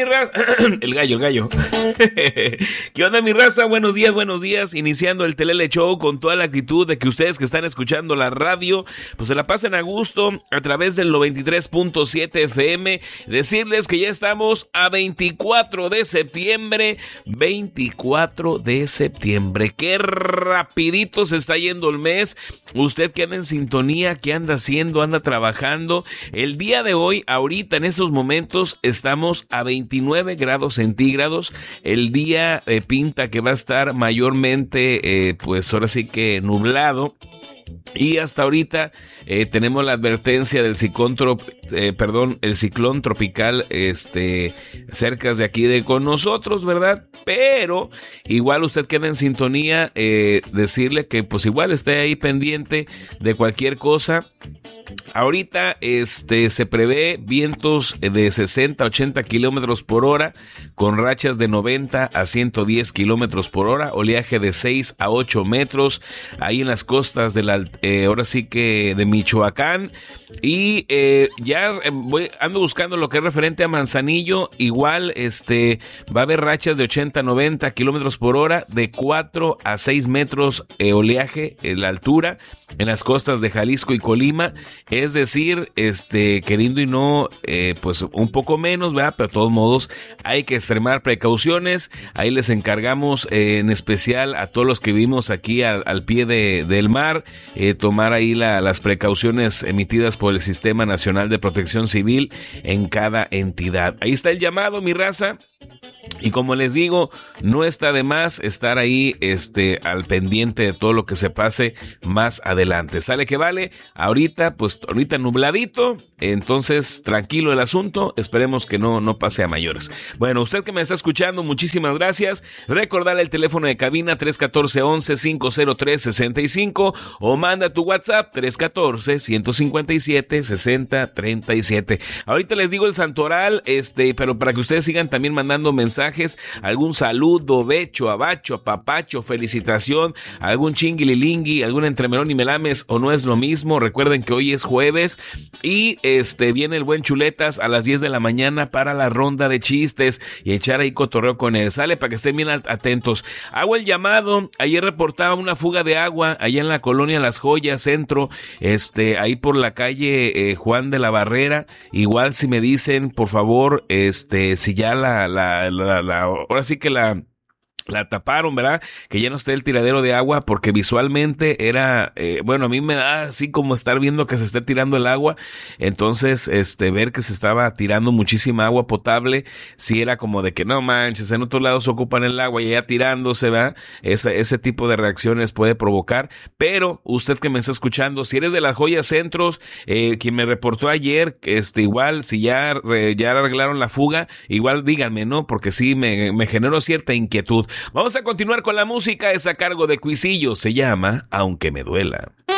mi raza? El gallo. ¿Qué onda, mi raza? Buenos días. Iniciando el Telele Show con toda la actitud de que ustedes que están escuchando la radio, pues se la pasen a gusto a través del 93.7 FM. Decirles que ya estamos a 24 de septiembre. 24 de septiembre. Qué rapidito se está yendo el mes. Usted que anda en sintonía, que anda haciendo, anda trabajando. El día de hoy, ahorita en estos momentos, estamos a 29 grados centígrados. El día pinta que va a estar mayormente, pues ahora sí que nublado. Y hasta ahorita tenemos la advertencia del ciclón tropical cerca de aquí con nosotros, ¿verdad? Pero igual usted queda en sintonía, decirle que pues igual esté ahí pendiente de cualquier cosa. Ahorita se prevé vientos de 60 a 80 kilómetros por hora con rachas de 90 a 110 kilómetros por hora, oleaje de 6 a 8 metros ahí en las costas ahora sí que de Michoacán. Y ando buscando lo que es referente a Manzanillo. Igual va a haber rachas de 80 a 90 kilómetros por hora, de 4 a 6 metros oleaje en la altura en las costas de Jalisco y Colima. Es decir, queriendo y no, pues un poco menos, ¿verdad? Pero de todos modos hay que extremar precauciones. Ahí les encargamos en especial a todos los que vivimos aquí al pie del mar, tomar ahí las precauciones emitidas por el Sistema Nacional de Protección Civil en cada entidad. Ahí está el llamado, mi raza. Y como les digo, no está de más estar ahí al pendiente de todo lo que se pase más adelante. Sale que vale. Ahorita nubladito, entonces tranquilo el asunto. Esperemos que no pase a mayores. Bueno, usted que me está escuchando, muchísimas gracias. Recordarle el teléfono de cabina 314-11-503-65 o manda tu WhatsApp 314-157-6037. Ahorita les digo el santoral, pero para que ustedes sigan también mandando mensajes, algún saludo, becho, abacho, apapacho, felicitación, algún chinguililingui, algún entremelón y melames, o no es lo mismo. Recuerden que hoy es jueves y viene el buen Chuletas a las 10 de la mañana para la ronda de chistes y echar ahí cotorreo con él. Sale para que estén bien atentos. Hago el llamado. Ayer reportaba una fuga de agua allá en la colonia Las Joyas, centro, ahí por la calle Juan de la Barrera. Igual si me dicen, por favor, si ya ahora sí que la taparon, ¿verdad? Que ya no esté el tiradero de agua, porque visualmente era, a mí me da así como estar viendo que se esté tirando el agua. Entonces, ver que se estaba tirando muchísima agua potable, sí era como de que no manches, en otros lados ocupan el agua y ya tirándose, ¿verdad? Ese tipo de reacciones puede provocar. Pero usted que me está escuchando, si eres de Las Joyas Centros, quien me reportó ayer, igual, si ya arreglaron la fuga, igual díganme, ¿no? Porque sí me generó cierta inquietud. Vamos a continuar con la música, es a cargo de Cuisillo, se llama Aunque me duela.